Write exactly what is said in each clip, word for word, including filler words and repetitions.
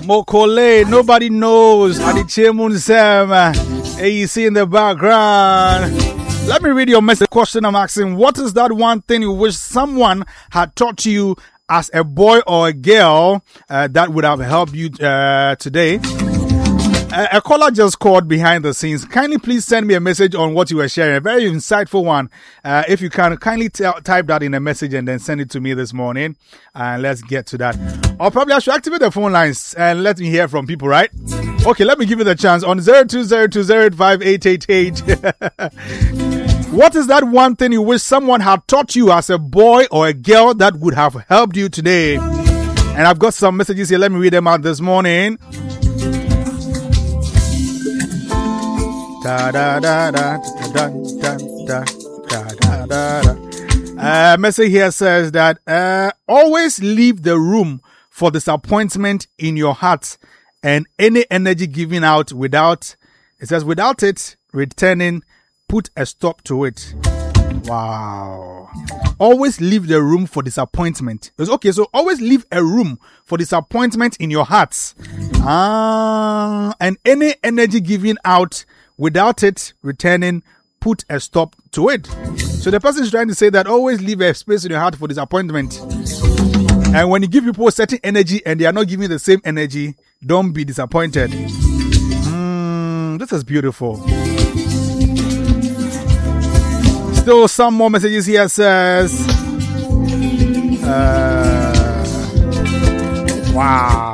Mokole, nobody knows. Adichemun Sam. Hey, you see in the background. Let me read your message. Question I'm asking: what is that one thing you wish someone had taught you as a boy or a girl uh, that would have helped you uh, today? A, a caller just called behind the scenes. Kindly please send me a message on what you were sharing. A very insightful one. Uh, if you can, kindly t- type that in a message and then send it to me this morning. And let's get to that. Or probably I should activate the phone lines and let me hear from people, right? Okay, let me give you the chance on zero two zero two zero eight five eight eight eight. What is that one thing you wish someone had taught you as a boy or a girl that would have helped you today? And I've got some messages here. Let me read them out this morning. Da da da da da da da da da da. Uh, message here says that uh, always leave the room for disappointment in your heart and any energy given out without, it says without it returning, put a stop to it. Wow. Always leave the room for disappointment. It's okay, so always leave a room for disappointment in your hearts. Ah, and any energy given out without it returning, put a stop to it. So the person is trying to say that always leave a space in your heart for disappointment. And when you give people a certain energy and they are not giving the same energy, don't be disappointed. Mm, this is beautiful. Still some more messages here says, uh, wow.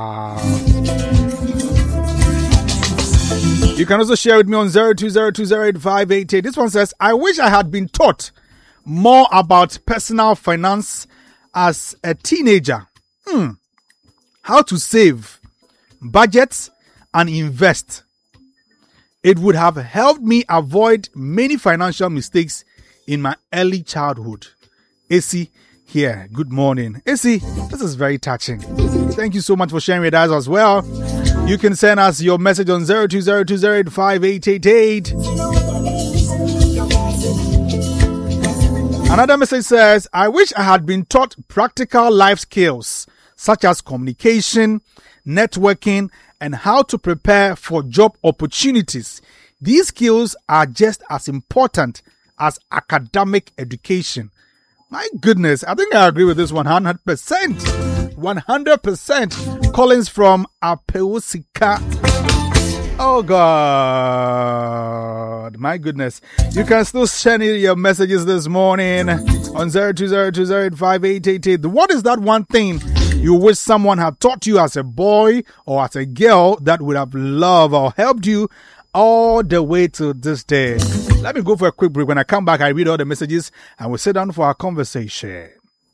You can also share with me on zero two zero two zero eight five eight eight. This one says, I wish I had been taught more about personal finance as a teenager. Hmm. How to save, budget, and invest. It would have helped me avoid many financial mistakes in my early childhood. A C here. Good morning. A C, this is very touching. Thank you so much for sharing with us as well. You can send us your message on zero two zero two zero eight five eight eight eight. Another message says, I wish I had been taught practical life skills such as communication, networking, and how to prepare for job opportunities. These skills are just as important as academic education. My goodness, I think I agree with this one hundred percent. one hundred percent. Collins from Apeosika. Oh God, my goodness. You can still send in your messages this morning on zero two zero two zero eight five eight eight eight. What is that one thing you wish someone had taught you as a boy or as a girl that would have loved or helped you all the way to this day? Let me go for a quick break. When I come back, I read all the messages and we'll sit down for our conversation.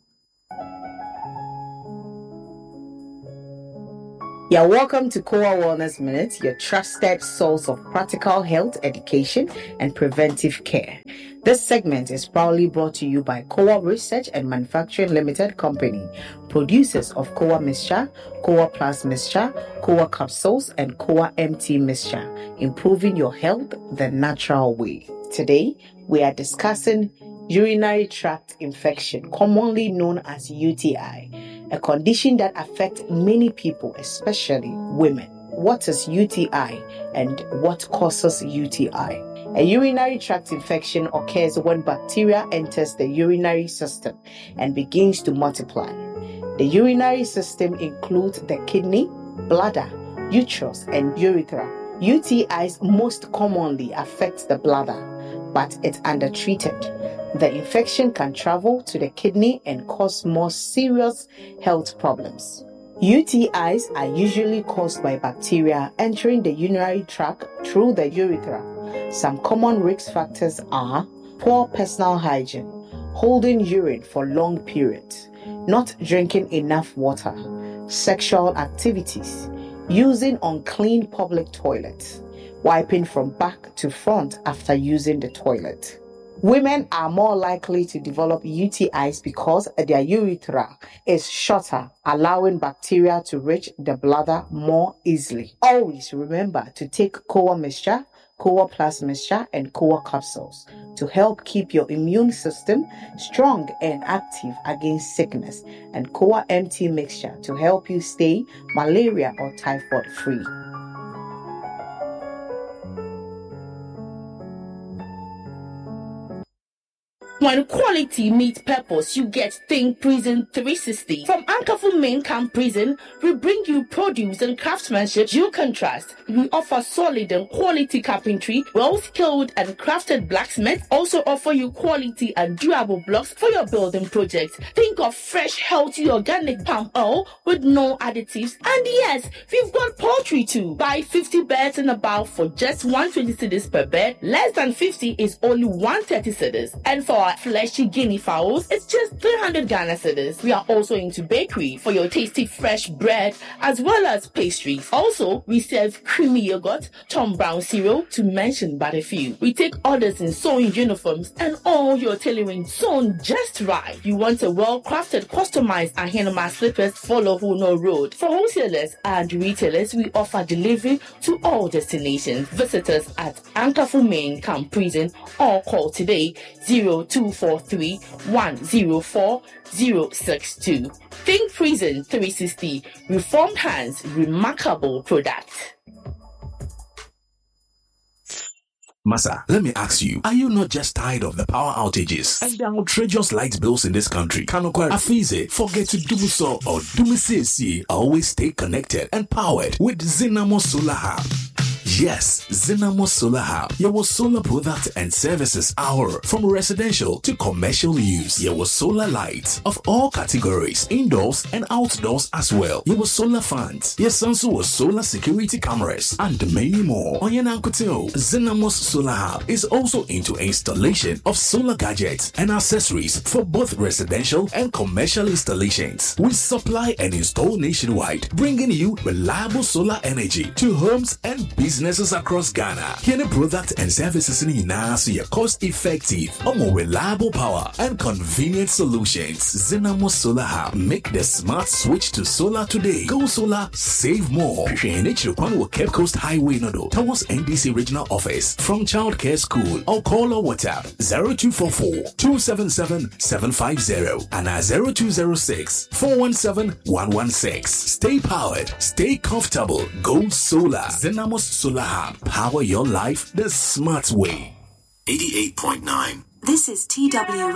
You're welcome to Kowa Wellness Minute, your trusted source of practical health education and preventive care. This segment is proudly brought to you by Kowa Research and Manufacturing Limited Company, producers of Kowa Mixture, Kowa Plus Mixture, Kowa Capsules, and Kowa M T Mixture, improving your health the natural way. Today, we are discussing urinary tract infection, commonly known as U T I, a condition that affects many people, especially women. What is U T I and what causes U T I? A urinary tract infection occurs when bacteria enters the urinary system and begins to multiply. The urinary system includes the kidney, bladder, uterus, and urethra. U T Is most commonly affect the bladder, but it's undertreated. The infection can travel to the kidney and cause more serious health problems. U T Is are usually caused by bacteria entering the urinary tract through the urethra. Some common risk factors are poor personal hygiene, holding urine for long periods, not drinking enough water, sexual activities, using unclean public toilets, wiping from back to front after using the toilet. Women are more likely to develop U T Is because their urethra is shorter, allowing bacteria to reach the bladder more easily. Always remember to take Kowa Mixture, Koa Plus Mixture, and Koa Capsules to help keep your immune system strong and active against sickness, and Koa M T Mixture to help you stay malaria or typhoid free. When quality meets purpose, you get Think Prison three sixty. From Ankafu Main Camp Prison, we bring you produce and craftsmanship you can trust. We offer solid and quality carpentry, well-skilled and crafted blacksmiths. Also offer you quality and durable blocks for your building projects. Think of fresh, healthy, organic palm oil with no additives. And yes, we've got poultry too. Buy fifty birds and above for just one hundred twenty cedis per bird. Less than fifty is only one hundred thirty cedis. And for fleshy guinea fowls, it's just three hundred Ghana cedis. We are also into bakery for your tasty fresh bread as well as pastries. Also, we serve creamy yogurt, Tom Brown cereal, to mention but a few. We take orders in sewing uniforms and all your tailoring sewn just right. You want a well-crafted, customized Ahenema slippers, follow Huno Road. For wholesalers and retailers, we offer delivery to all destinations. Visit us at Ankafu Main Camp Prison or call today zero two four three one zero four zero six two. Think Prison three sixty. Reformed Hands, remarkable product. Massa, let me ask you, are you not just tired of the power outages and the outrageous light bills in this country? Kanokwa Afize, forget to do so or do me. Always stay connected and powered with Zinamo Solar Hub. Yes, Zinamo Solar Hub, your solar products and services are from residential to commercial use. Your solar lights of all categories, indoors and outdoors as well. Your solar fans, yes, also solar security cameras, and many more. On your Nankuteo, Zinamo Solar Hub is also into installation of solar gadgets and accessories for both residential and commercial installations. We supply and install nationwide, bringing you reliable solar energy to homes and businesses across Ghana. Any products and services in Inasi are cost effective, or more reliable power and convenient solutions. Zinamo Solar Hub, make the smart switch to solar today. Go solar, save more. Cape Coast Highway Nodo towards N D C Regional Office from Childcare School, or call or WhatsApp zero two four four two seven seven seven five zero and zero two zero six four one seven one one six. Stay powered, stay comfortable. Go solar. Zinamo Solar Hub, power your life the smart way. eighty-eight point nine. This is T W